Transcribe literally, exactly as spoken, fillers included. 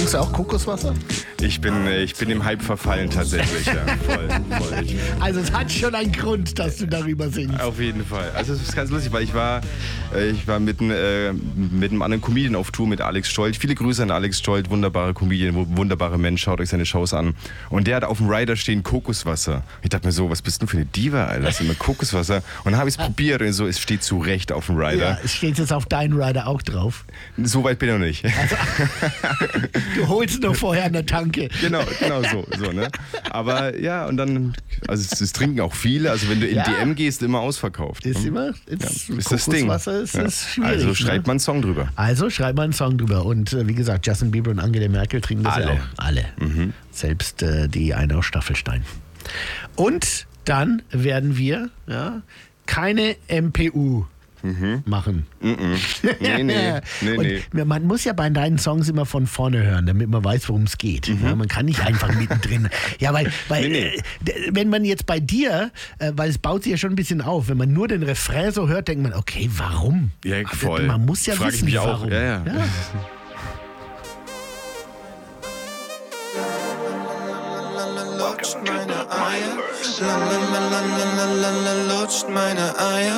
Trinkst du auch Kokoswasser? Ich bin, ich bin im Hype verfallen tatsächlich. Ja, voll, voll. Also es hat schon einen Grund, dass du darüber singst. Auf jeden Fall. Also es ist ganz lustig, weil ich war, äh, ich war mit, äh, mit einem anderen Comedian auf Tour, mit Alex Stolt. Viele Grüße an Alex Stolt, wunderbarer Comedian, wunderbarer Mensch, schaut euch seine Shows an. Und der hat auf dem Rider stehen Kokoswasser. Ich dachte mir so, was bist du für eine Diva, Alter? Das ist immer Kokoswasser. Und dann habe ich es probiert und so, es steht zu Recht auf dem Rider. Ja, es steht jetzt auf deinen Rider auch drauf. So weit bin ich noch nicht. Also, du holst nur vorher an der Tanke. Genau, genau so, so, ne? Aber ja, und dann, also es, es trinken auch viele, also wenn du in Ja. D M gehst, immer ausverkauft. Ist ne? immer, ja, ist, ist das Ding. Kokoswasser ist, Ja. ist schwierig. Also ne? schreibt man einen Song drüber. Also schreibt mal einen Song drüber. Und äh, wie gesagt, Justin Bieber und Angela Merkel trinken das Alle. ja auch. Alle. Mhm. Selbst äh, die eine aus Staffelstein. Und dann werden wir ja, keine M P U Mhm. machen. Mhm. Nee, nee, nee, Und nee. man muss ja bei deinen Songs immer von vorne hören, damit man weiß, worum es geht. Mhm. Ja, man kann nicht einfach mittendrin. Ja, weil, weil Nee, nee. äh, d- wenn man jetzt bei dir, äh, weil es baut sich ja schon ein bisschen auf, wenn man nur den Refrain so hört, denkt man, okay, warum? Ja, Aber voll. Man muss ja Frag ich wissen, mich auch. warum. Ja, ja. Lutscht meine Eier, la la la la la la la, lutscht meine Eier.